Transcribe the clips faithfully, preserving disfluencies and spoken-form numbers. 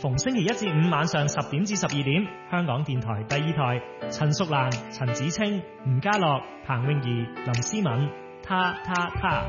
逢星期一至五晚上十點至十二點，香港電台第二台，陳淑蘭、陳子清、吳家樂、彭詠儀、林思敏，他他他。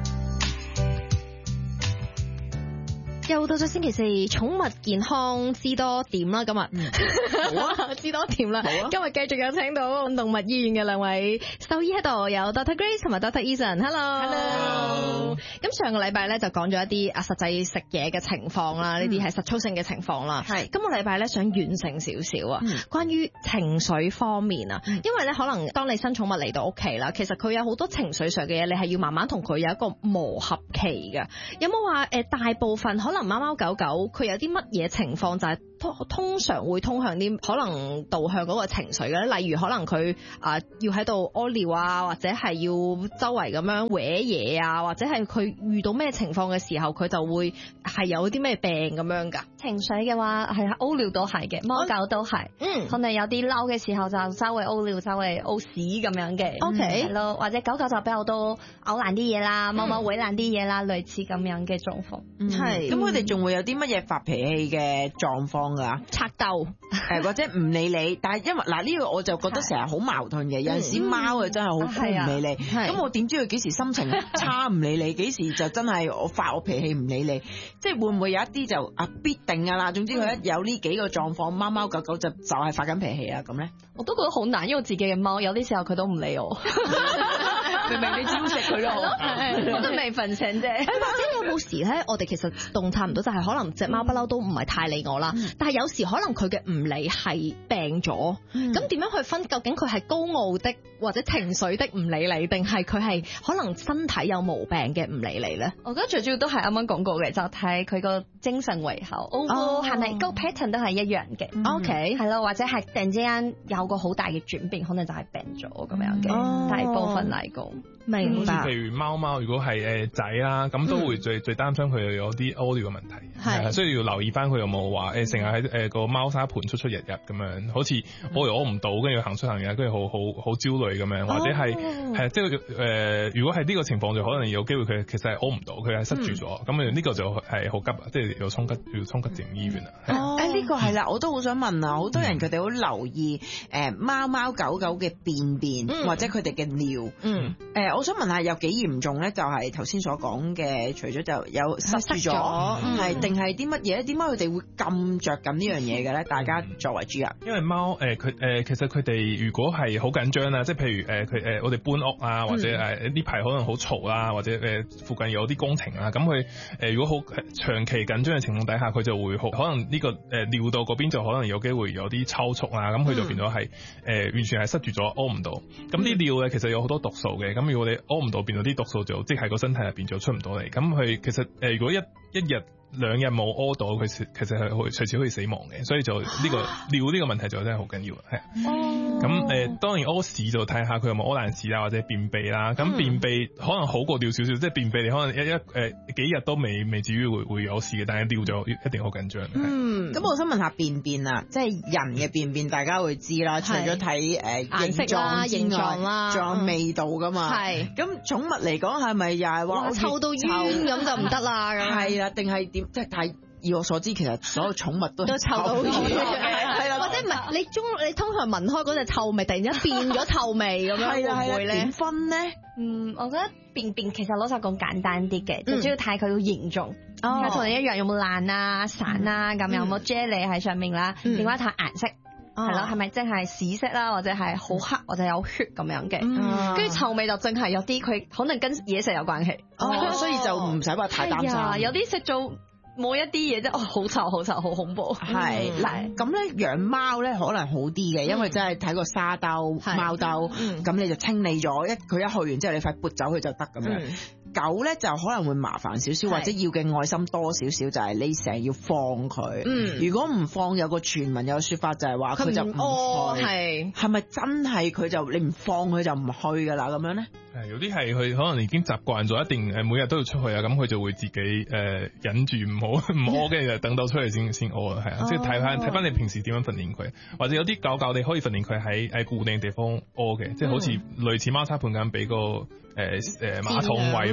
又到咗星期四，寵物健康知多點啦，今日、嗯、好啊，知多點啦。啊、今日繼續有請到動物醫院嘅兩位獸醫喺度，有 Doctor Grace 同埋 Doctor Eason。Hello，Hello。咁上個禮拜咧就講咗一啲啊實際食嘢嘅情況啦，呢啲係實操性嘅情況啦。係、嗯、今個禮拜咧想完成少少啊，嗯、關於情緒方面啊，嗯、因為咧可能當你新寵物嚟到屋企啦，其實佢有好多情緒上嘅嘢，你係要慢慢同佢有一個磨合期嘅。有冇話誒大部分可能？貓貓狗狗佢有啲乜嘢情況就係通通常會通向啲可能導向嗰個情緒嘅咧，例如可能佢啊、呃、要喺度屙尿啊，或者係要周圍咁樣搲嘢啊，或者係佢遇到咩情況嘅時候，佢就會係有啲咩病咁樣㗎？ 情緒嘅話係屙尿都係嘅，貓狗都係，嗯，可能有啲嬲嘅時候就周圍屙尿、周圍屙屎咁樣嘅，OK，係咯，或者狗狗就比較多嘔爛啲嘢啦，貓貓搲爛啲嘢啦，類似咁樣嘅狀況， 係。咁佢哋仲會有啲乜嘢發脾氣嘅狀況㗎？ 拆鬥， 誒或者唔理你，但係因為嗱呢個我就覺得成日好矛盾嘅，有陣時貓啊真係好唔理你，咁我點知佢幾時心情差唔理你，幾時就真係我發我脾氣唔理你，即係會唔會有一啲就啊必定㗎啦？總之佢一有呢幾個狀況，貓貓狗狗就就係發緊脾氣啊咁咧？ 我都覺得好難，因為自己嘅貓有啲時候佢都唔理我。明明你招食佢咯，我都未瞓醒啫。或者有冇時咧，我哋其實洞察唔到，就係可能隻貓不嬲都唔係太理我啦。嗯、但係有時可能佢嘅唔理係病咗，咁點、嗯、樣去分？究竟佢係高傲的或者情緒的唔理你，定係佢係可能身體有毛病嘅唔理你咧？ 我覺得最主要都係啱啱講過嘅，就睇佢個精神胃口，哦，係咪個 pattern 都係一樣嘅？OK，係咯，或者係突然之間有個好大嘅轉變，可能就係病咗咁樣嘅，哦、大部分嚟講。 明白。 譬如貓貓，如果係誒仔啦，咁都會最、嗯、最擔心佢有啲屙尿嘅問題，係，所以要留意翻佢有冇話誒成日喺誒個貓砂盤出出入入咁樣，好似屙又屙唔到，跟住行出行入，跟住好好好焦慮咁樣，或者係係即係誒，如果係呢個情況就可能有機會佢其實係屙唔到，佢係塞住咗，咁呢、嗯、個就係好急，即係要衝急要衝急症醫院啊。 哦，誒呢個係啦，我都好想問啊，好多人佢哋好留意誒貓貓狗狗嘅便便、嗯、或者佢哋嘅尿，嗯誒。呃我想問下有幾嚴重咧？就係頭先所講嘅，除咗就有塞住咗，係定係啲乜嘢？點解佢哋會咁着緊呢樣嘢嘅咧？大家作為主人， 因為貓誒佢誒其實佢哋如果係好緊張啦，即係譬如誒佢誒我哋搬屋啊，或者誒呢排可能好嘈啦，或者誒、呃、附近有啲工程啊，咁佢誒如果好長期緊張嘅情況底下，佢就會好可能呢、這個誒、呃、尿道嗰邊就可能有機會有啲抽搐啊，咁佢就變咗係誒完全係塞住咗屙唔到。咁啲尿咧其實有好多毒素嘅，咁如果你屙唔到，變咗啲毒素就即係個身體入邊就出唔到嚟。咁佢其實誒、呃，如果一一日兩日冇屙到，佢其實係會隨時可以死亡嘅。所以就呢、這個尿呢個問題就真係好緊要係。咁誒、呃，當然屙屎就睇下佢有冇屙爛屎啦，或者便秘啦。咁便秘可能好過尿少少，即係便秘你可能一一誒、呃、幾日都未未至於會會有事嘅，但係尿就一定好緊張。 嗯，咁我想問下便便啊，即係人嘅便便，大家會知啦。除咗睇誒形狀形狀啦， 仲有味道噶嘛。係。咁寵物嚟講係咪又係話臭到冤咁就唔得啦？咁係啦，定係點？即係但係以我所知，其實所有寵物都都臭到冤嘅，係啦。或者唔係你中你通常聞開嗰隻臭味，突然間變咗臭味咁樣，會唔會咧？點分咧？ 嗯，我覺得便便其實老實講簡單啲嘅，就主要睇佢個形狀。哦，同你一樣有冇爛啊、散啊，咁有冇 jelly 喺上面啦？另外睇顏色。係咯，係咪即係屎色啦，或者係好黑，或者有血咁樣嘅？跟住、嗯、臭味就淨係有啲佢可能跟嘢食有關係， 哦，所以就唔使話太擔心。 哎、有啲食咗冇一啲嘢啫，哦，好臭好臭好恐怖。 係嗱，咁咧養貓咧可能好啲嘅，因為真係睇個沙兜、貓兜，咁你就清理咗一佢一去完之後，你快撥走佢就得咁樣。嗯、狗咧就可能會麻煩少少，或者要嘅愛心多少少，就係你成日要放佢。嗯，如果唔放，有個傳聞有個說法就係話佢就唔去。係係咪真係佢就你唔放佢就唔去噶啦？咁樣咧？ 係有啲係佢可能已經習慣咗，一定誒每日都要出去啊，咁佢就會自己誒、呃、忍住唔好唔屙，跟住就等到出嚟先先屙啦，係啊，即係睇翻睇翻你平時點樣訓練佢，或者有啲狗狗你可以訓練佢喺喺固定地方屙嘅，即係好似類似貓砂盤咁俾個誒誒馬桶位俾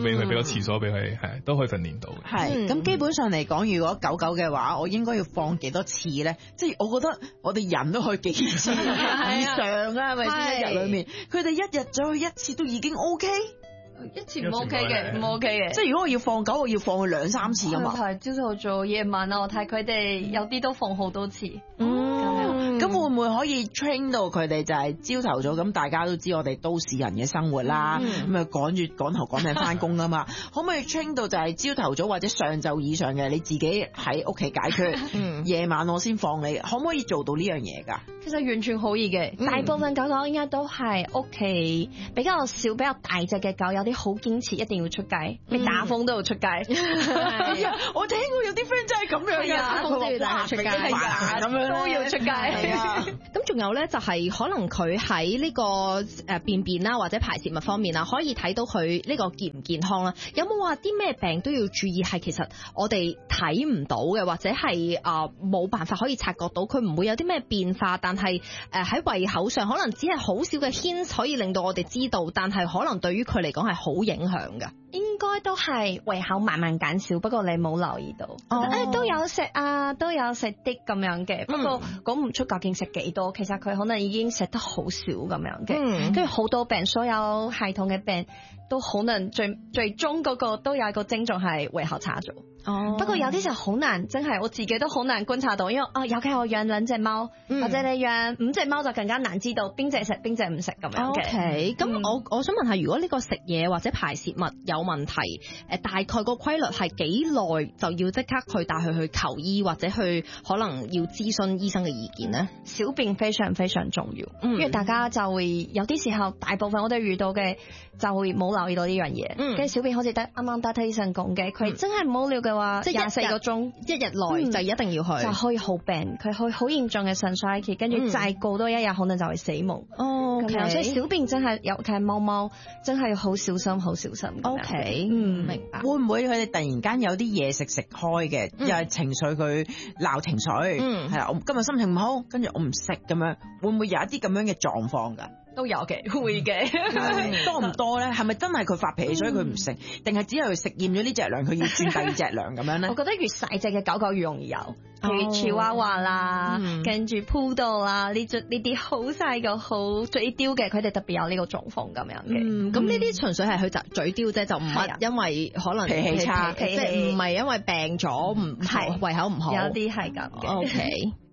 俾佢，俾個廁所俾佢，係都可以訓練到。 係咁基本上嚟講，如果狗狗嘅話，我應該要放幾多次咧？即係我覺得我哋人都可以幾次以上啊，係咪先？一日裏面，佢哋一日走去一次都已經 OK。 一次唔 OK 嘅，唔 OK 嘅。 即係如果我要放狗，我要放佢兩三次㗎嘛。 係朝頭早、夜晚啊，我睇佢哋有啲都放好多次。 嗯，咁會唔會可以 train 到佢哋就係朝頭早？咁大家都知我哋都市人嘅生活啦，咁啊趕住趕頭趕命翻工㗎嘛。可唔可以 train 到就係朝頭早或者上晝以上嘅你自己喺屋企解決，夜晚我先放你，可唔可以做到呢樣嘢㗎？ 其實完全可以嘅，大部分狗狗應該都係屋企比較少、比較大隻嘅狗，有啲好堅持一定要出街，你打風都要出街。 我聽過有啲 friend 真係咁樣㗎， 打風都要帶佢出街， 咁樣都要出街。 咁仲有咧，就係可能佢喺呢個誒便便啦，或者排泄物方面啊，可以睇到佢呢個健唔健康啦。有冇話啲咩病都要注意？係其實我哋睇唔到嘅，或者係啊冇辦法可以察覺到，佢唔會有啲咩變化，但係誒喺胃口上可能只係好少嘅 hint 可以令到我哋知道，但係可能對於佢嚟講係好影響㗎。 應該都係胃口慢慢減少，不過你冇留意到，誒、oh. 都有食啊，都有食啲咁樣嘅，不過講唔出究竟食幾多，其實佢可能已經食得好少咁樣嘅，跟住好多病，所有系統嘅病都可能最最終嗰個都有一個症狀係胃口差咗。哦，oh. 不過有啲就好難，真係我自己都好難觀察到，因為啊，尤其我養兩隻貓，嗯、或者你養五隻貓就更加難知道邊隻食邊隻唔食咁樣嘅。 OK，咁、嗯、我我想問下，如果呢個食嘢或者排泄物有問題，誒大概個規律係幾耐就要即刻去帶佢去求醫，或者去可能要諮詢醫生嘅意見呢？ 小便非常非常重要，嗯、因為大家就會有啲時候，大部分我哋遇到嘅就會冇留意到呢樣嘢，跟住、嗯、小便好似得啱啱得睇醫生講嘅，佢真係冇料嘅話，即係廿四個鐘一日內就一定要去，嗯、就可以好病，佢可以好嚴重嘅腎衰竭，跟住再過多一日可能就會死亡。哦、嗯，所以小便真係尤其係貓貓真係要好小心，好小心。 O K，嗯，明白。 會唔會佢哋突然間有啲嘢食食開嘅，嗯、又係情緒佢鬧情緒，嗯，係啦，我今日心情唔好，跟住我唔食咁樣，會唔會有一啲咁樣嘅狀況㗎？ 都有嘅，會嘅， 多唔多咧？係咪真係佢發脾氣，所以佢唔食，定係只係佢食厭咗呢隻糧，佢要轉第二隻糧咁樣咧？ 我覺得越細隻嘅狗狗越容易有，譬如喬娃娃啦，跟住 Poodle 啦，呢隻呢啲好細個好嘴刁嘅，佢哋特別有呢個狀況咁樣嘅。 咁呢啲純粹係佢就嘴刁啫，就唔係因為可能脾氣差， 即係唔係因為病咗，唔係胃口唔好。 有啲係咁嘅。 O K。